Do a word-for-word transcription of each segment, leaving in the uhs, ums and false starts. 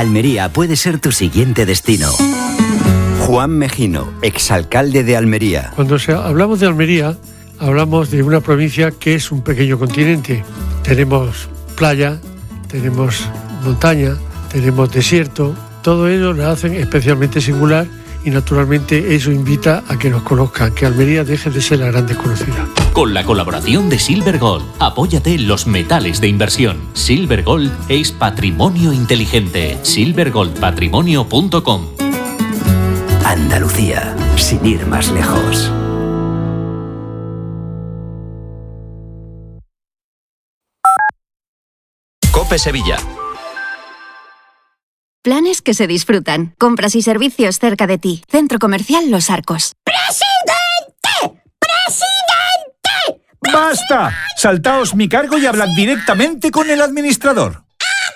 Almería puede ser tu siguiente destino. Juan Mejino, exalcalde de Almería. Cuando se, hablamos de Almería, hablamos de una provincia que es un pequeño continente. Tenemos playa, tenemos montaña, tenemos desierto. Todo ello la hacen especialmente singular y naturalmente eso invita a que nos conozcan, que Almería deje de ser la gran desconocida. Con la colaboración de Silver Gold, apóyate en los metales de inversión. Silver Gold es patrimonio inteligente. silver gold patrimonio punto com. Andalucía, sin ir más lejos. COPE Sevilla. Planes que se disfrutan. Compras y servicios cerca de ti. Centro Comercial Los Arcos. ¡Presidente! ¡Presidente! ¡Basta! Saltaos mi cargo y hablad directamente con el administrador.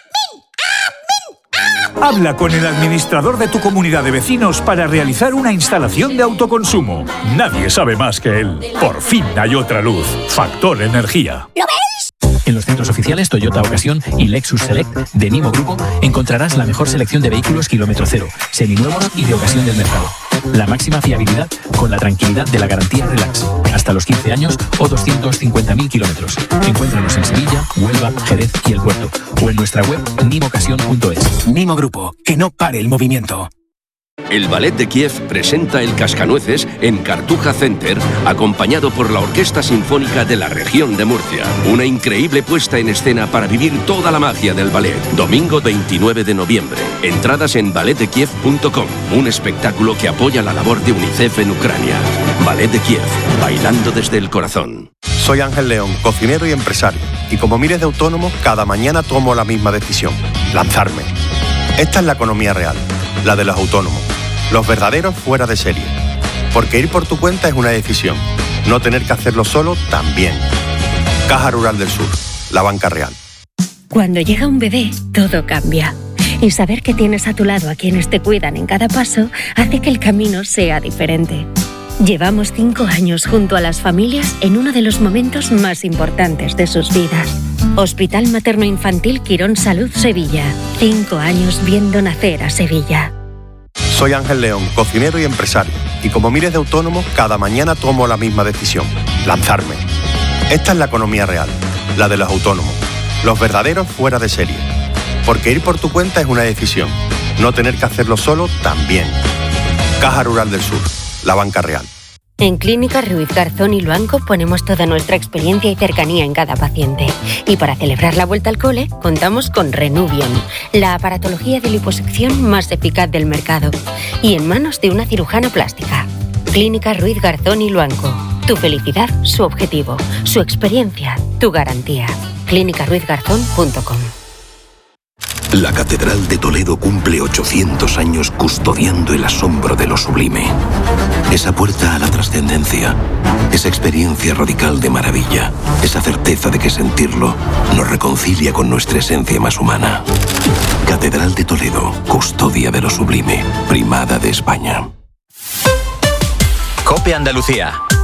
Habla con el administrador de tu comunidad de vecinos para realizar una instalación de autoconsumo. Nadie sabe más que él. Por fin hay otra luz. Factor Energía. ¿Lo veis? En los centros oficiales Toyota Ocasión y Lexus Select de Nimo Grupo encontrarás la mejor selección de vehículos kilómetro cero, seminuevos y de ocasión del mercado. La máxima fiabilidad con la tranquilidad de la garantía Relax. Hasta los quince años o doscientos cincuenta mil kilómetros. Encuéntranos en Sevilla, Huelva, Jerez y El Puerto. O en nuestra web nimo ocasión punto es. Nimo Grupo, que no pare el movimiento. El Ballet de Kiev presenta El Cascanueces en Cartuja Center, acompañado por la Orquesta Sinfónica de la Región de Murcia. Una increíble puesta en escena para vivir toda la magia del ballet. Domingo veintinueve de noviembre. Entradas en ballet de kiev punto com. Un espectáculo que apoya la labor de UNICEF en Ucrania. Ballet de Kiev, bailando desde el corazón. Soy Ángel León, cocinero y empresario. Y como miles de autónomos, cada mañana tomo la misma decisión: lanzarme. Esta es la economía real, la de los autónomos, los verdaderos fuera de serie. Porque ir por tu cuenta es una decisión, no tener que hacerlo solo también. Caja Rural del Sur, la banca real. Cuando llega un bebé, todo cambia. Y saber que tienes a tu lado a quienes te cuidan en cada paso hace que el camino sea diferente. Llevamos cinco años junto a las familias en uno de los momentos más importantes de sus vidas. Hospital Materno Infantil Quirón Salud Sevilla. Cinco años viendo nacer a Sevilla. Soy Ángel León, cocinero y empresario. Y como miles de autónomos, cada mañana tomo la misma decisión: lanzarme. Esta es la economía real, la de los autónomos, los verdaderos fuera de serie. Porque ir por tu cuenta es una decisión, no tener que hacerlo solo también. Caja Rural del Sur, la banca real. En Clínica Ruiz Garzón y Luanco ponemos toda nuestra experiencia y cercanía en cada paciente. Y para celebrar la vuelta al cole, contamos con Renuvion, la aparatología de liposección más eficaz del mercado. Y en manos de una cirujana plástica. Clínica Ruiz Garzón y Luanco. Tu felicidad, su objetivo. Su experiencia, tu garantía. clínica ruiz garzón punto com. La Catedral de Toledo cumple ochocientos años custodiando el asombro de lo sublime. Esa puerta a la trascendencia, esa experiencia radical de maravilla, esa certeza de que sentirlo nos reconcilia con nuestra esencia más humana. Catedral de Toledo, custodia de lo sublime, primada de España. COPE Andalucía.